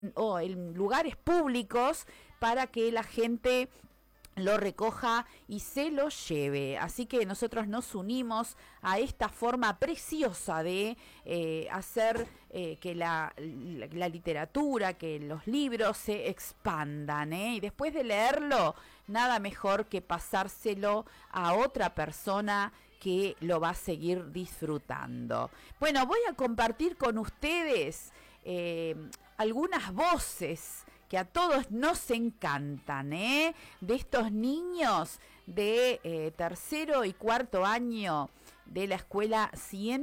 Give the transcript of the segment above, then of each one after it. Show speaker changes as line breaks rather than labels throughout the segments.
o en lugares públicos para que la gente lo recoja y se lo lleve. Así que nosotros nos unimos a esta forma preciosa de hacer que la literatura, que los libros se expandan, y después de leerlo, nada mejor que pasárselo a otra persona que lo va a seguir disfrutando. Bueno, voy a compartir con ustedes algunas voces que a todos nos encantan, de estos niños de tercero y cuarto año de la escuela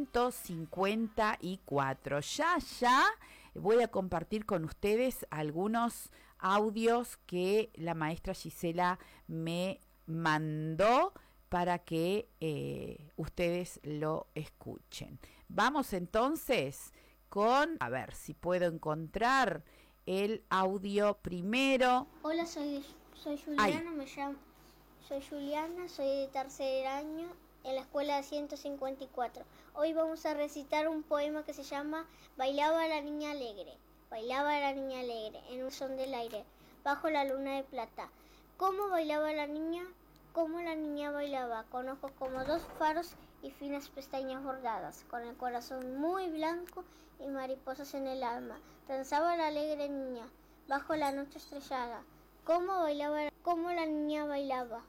154. Ya voy a compartir con ustedes algunos audios que la maestra Gisela me mandó para que ustedes lo escuchen. Vamos entonces con, a ver si puedo encontrar el audio primero.
Hola, soy Juliana, soy Juliana, soy de tercer año en la escuela 154. Hoy vamos a recitar un poema que se llama Bailaba la niña alegre. Bailaba la niña alegre en un son del aire, bajo la luna de plata. ¿Cómo bailaba la niña? Cómo la niña bailaba, con ojos como dos faros y finas pestañas bordadas, con el corazón muy blanco y mariposas en el alma. Danzaba la alegre niña, bajo la noche estrellada. ¿Cómo la niña bailaba?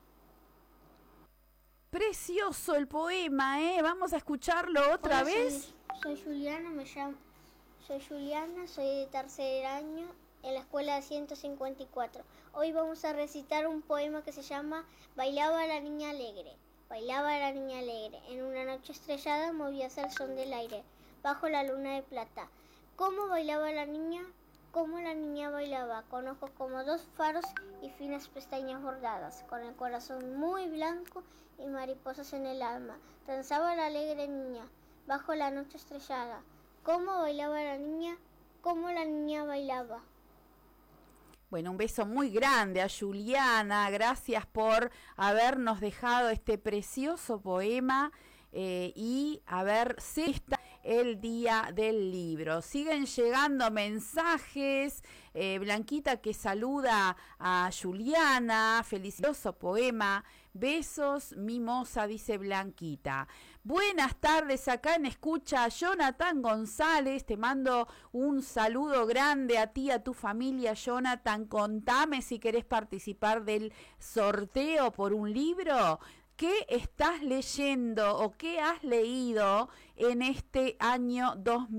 Precioso el poema, Vamos a escucharlo otra vez.
Soy Juliana, soy Juliana, soy de tercer año en la escuela 154. Hoy vamos a recitar un poema que se llama Bailaba la niña alegre. Bailaba la niña alegre, en una noche estrellada movíase el son del aire, bajo la luna de plata. ¿Cómo bailaba la niña? Cómo la niña bailaba, con ojos como dos faros y finas pestañas bordadas, con el corazón muy blanco y mariposas en el alma. Danzaba la alegre niña, bajo la noche estrellada. ¿Cómo bailaba la niña? Cómo la niña bailaba.
Bueno, un beso muy grande a Juliana, gracias por habernos dejado este precioso poema y haberse el día del libro. Siguen llegando mensajes, Blanquita que saluda a Juliana, felicitoso poema, besos mimosa, dice Blanquita. Buenas tardes, acá en escucha Jonathan González, te mando un saludo grande a ti, a tu familia, Jonathan. Contame si querés participar del sorteo por un libro. ¿Qué estás leyendo o qué has leído en este año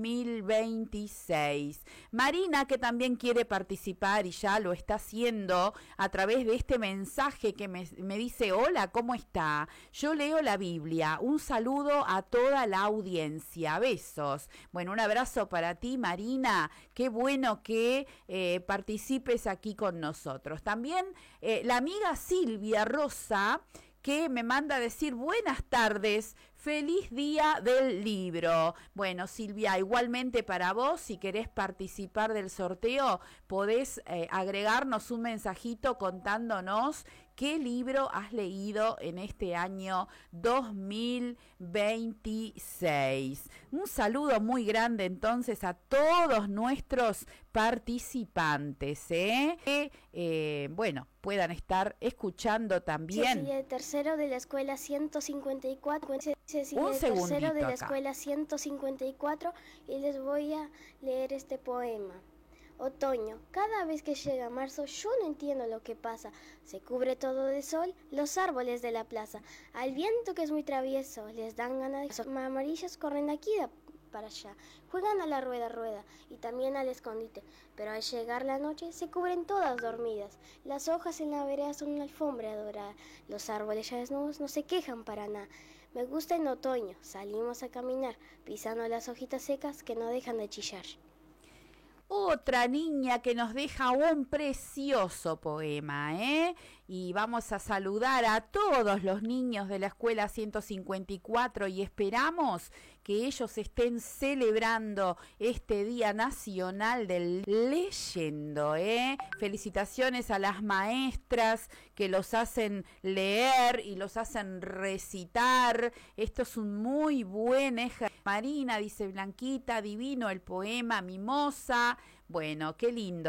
2026? Marina, que también quiere participar y ya lo está haciendo a través de este mensaje que me dice, hola, ¿cómo está? Yo leo la Biblia. Un saludo a toda la audiencia. Besos. Bueno, un abrazo para ti, Marina. Qué bueno que participes aquí con nosotros. También la amiga Silvia Rosa, que me manda a decir buenas tardes, feliz día del libro. Bueno, Silvia, igualmente para vos, si querés participar del sorteo, podés agregarnos un mensajito contándonos qué libro has leído en este año 2026. Un saludo muy grande entonces a todos nuestros participantes, bueno, puedan estar escuchando también.
Cecilia de tercero de la escuela 154. Cecilia
Un
de tercero de la
acá.
escuela 154 y les voy a leer este poema. Otoño. Cada vez que llega marzo yo no entiendo lo que pasa. Se cubre todo de sol los árboles de la plaza. Al viento que es muy travieso les dan ganas de... Son amarillas corren de aquí para allá. Juegan a la rueda y también al escondite. Pero al llegar la noche se cubren todas dormidas. Las hojas en la vereda son una alfombra dorada. Los árboles ya desnudos no se quejan para nada. Me gusta en otoño. Salimos a caminar pisando las hojitas secas que no dejan de chillar.
Otra niña que nos deja un precioso poema, Y vamos a saludar a todos los niños de la escuela 154 y esperamos que ellos estén celebrando este Día Nacional del Leyendo, Felicitaciones a las maestras que los hacen leer y los hacen recitar. Esto es un muy buen ejercicio. Marina, dice Blanquita, divino el poema, mimosa. Bueno, qué lindo.